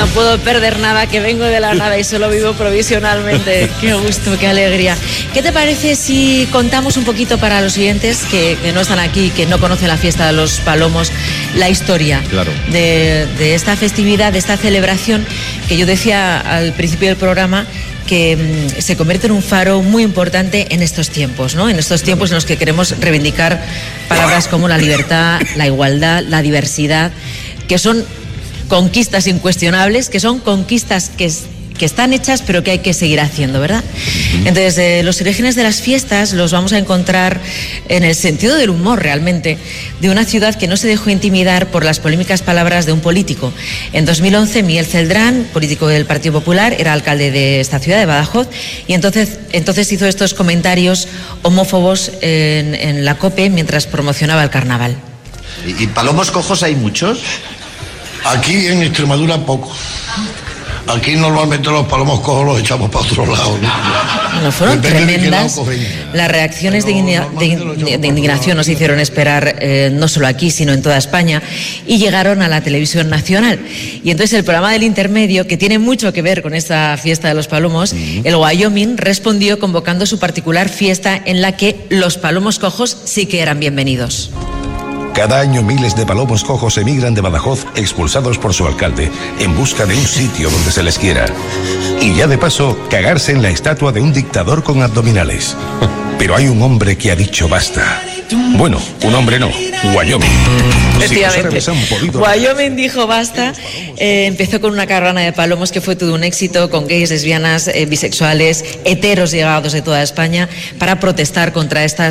no puedo perder nada, que vengo de la nada y solo vivo provisionalmente. Qué gusto, qué alegría. ¿Qué te parece si contamos un poquito para los oyentes que no están aquí, que no conocen la fiesta de los Palomos, la historia de esta festividad, de esta celebración, que yo decía al principio del programa, que se convierte en un faro muy importante en estos tiempos, ¿no? En estos tiempos en los que queremos reivindicar palabras como la libertad, la igualdad, la diversidad, que son conquistas incuestionables, que son conquistas que están hechas, pero que hay que seguir haciendo, ¿verdad? Entonces, los orígenes de las fiestas los vamos a encontrar en el sentido del humor, realmente, de una ciudad que no se dejó intimidar por las polémicas palabras de un político. En 2011, Miguel Celdrán, político del Partido Popular, era alcalde de esta ciudad, de Badajoz, y entonces hizo estos comentarios homófobos en la COPE mientras promocionaba el carnaval. ¿Y palomos cojos hay muchos? Aquí en Extremadura poco. Aquí normalmente los palomos cojos los echamos para otro lado, ¿no? Bueno, fueron tremendas. Las reacciones de indignación nos hicieron esperar, no solo aquí, sino en toda España, y llegaron a la televisión nacional. Y entonces el programa del Intermedio, que tiene mucho que ver con esta fiesta de los palomos, el Wyoming respondió convocando su particular fiesta en la que los palomos cojos sí que eran bienvenidos. Cada año miles de palomos cojos emigran de Badajoz, expulsados por su alcalde, en busca de un sitio donde se les quiera. Y ya de paso, cagarse en la estatua de un dictador con abdominales. Pero hay un hombre que ha dicho basta. Bueno, un hombre no, Wyoming. Efectivamente, Wyoming dijo basta. Empezó con una caravana de palomos que fue todo un éxito, con gays, lesbianas, bisexuales, heteros llegados de toda España, para protestar contra estas